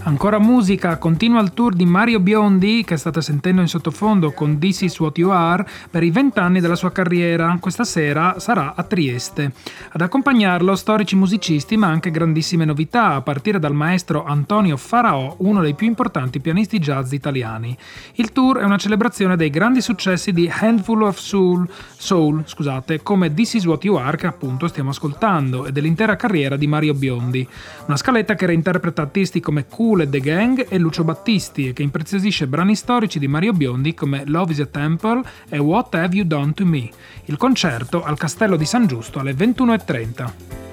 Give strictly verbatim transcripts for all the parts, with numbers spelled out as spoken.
Ancora musica, continua il tour di Mario Biondi, che state sentendo in sottofondo con This Is What You Are, per i vent'anni della sua carriera. Questa sera sarà a Trieste. Ad accompagnarlo storici musicisti, ma anche grandissime novità, a partire dal maestro Antonio Faraò, uno dei più importanti pianisti jazz italiani. Il tour è una celebrazione dei grandi successi di Handful of Soul, Soul scusate, come This Is What You Are, che appunto stiamo ascoltando, e dell'intera carriera di Mario Biondi. Una scaletta che reinterpreta artisti come Cool e The Gang e Lucio Battisti, e che impreziosisce brani storici di Mario Biondi come Love is a Temple e What Have You Done to Me. Il concerto al Castello di San Giusto alle ventuno e trenta.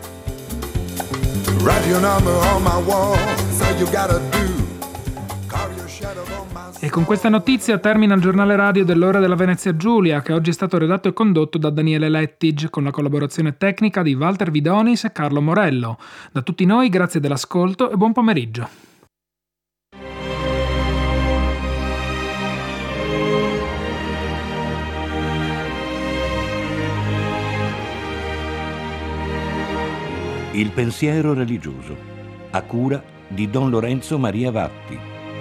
E con questa notizia termina il giornale radio dell'ora della Venezia Giulia, che oggi è stato redatto e condotto da Daniele Lettig, con la collaborazione tecnica di Walter Vidonis e Carlo Morello. Da tutti noi grazie dell'ascolto e buon pomeriggio. Il pensiero religioso, a cura di Don Lorenzo Maria Vatti.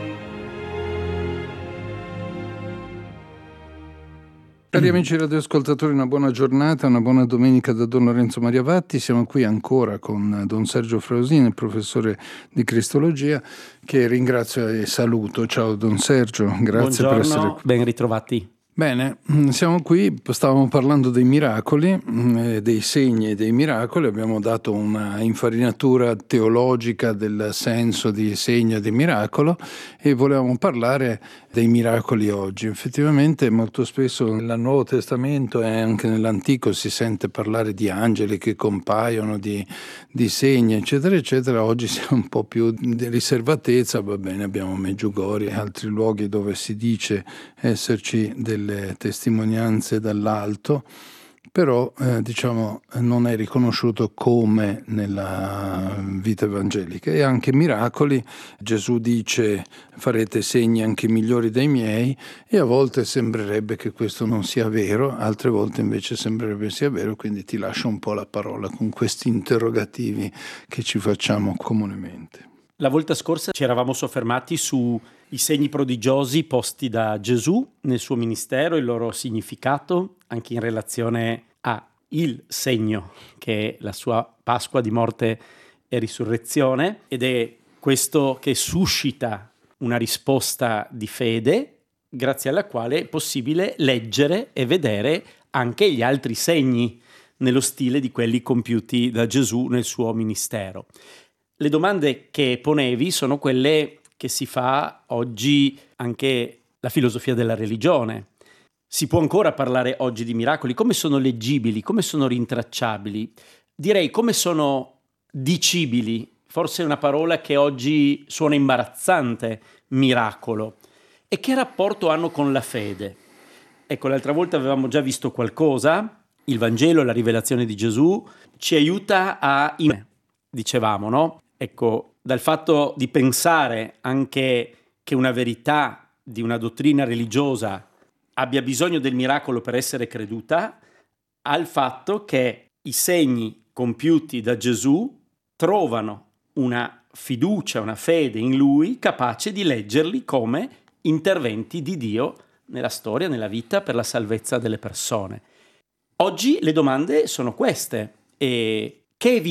Cari amici radioascoltatori, una buona giornata, una buona domenica da Don Lorenzo Maria Vatti. Siamo qui ancora con Don Sergio Frausini, il professore di Cristologia, che ringrazio e saluto. Ciao Don Sergio, grazie. Buongiorno, per essere qui. Ben ritrovati. Bene, siamo qui, stavamo parlando dei miracoli, dei segni e dei miracoli, abbiamo dato una infarinatura teologica del senso di segno e di miracolo e volevamo parlare dei miracoli oggi. Effettivamente molto spesso nel Nuovo Testamento e anche nell'Antico si sente parlare di angeli che compaiono, di, di segni eccetera eccetera. Oggi siamo un po' più di riservatezza, va bene, abbiamo Meggiugorje e altri luoghi dove si dice esserci delle testimonianze dall'alto, però eh, diciamo non è riconosciuto come nella vita evangelica. E anche miracoli, Gesù dice farete segni anche migliori dei miei, e a volte sembrerebbe che questo non sia vero, altre volte invece sembrerebbe sia vero, quindi ti lascio un po' la parola con questi interrogativi che ci facciamo comunemente. La volta scorsa ci eravamo soffermati sui segni prodigiosi posti da Gesù nel suo ministero, il loro significato, anche in relazione a il segno che è la sua Pasqua di morte e risurrezione, ed è questo che suscita una risposta di fede, grazie alla quale è possibile leggere e vedere anche gli altri segni nello stile di quelli compiuti da Gesù nel suo ministero. Le domande che ponevi sono quelle che si fa oggi anche la filosofia della religione. Si può ancora parlare oggi di miracoli? Come sono leggibili? Come sono rintracciabili? Direi come sono dicibili. Forse è una parola che oggi suona imbarazzante, miracolo. E che rapporto hanno con la fede? Ecco, l'altra volta avevamo già visto qualcosa. Il Vangelo, la rivelazione di Gesù, ci aiuta a... dicevamo, no? Ecco, dal fatto di pensare anche che una verità di una dottrina religiosa abbia bisogno del miracolo per essere creduta, al fatto che i segni compiuti da Gesù trovano una fiducia, una fede in Lui capace di leggerli come interventi di Dio nella storia, nella vita, per la salvezza delle persone. Oggi le domande sono queste. E che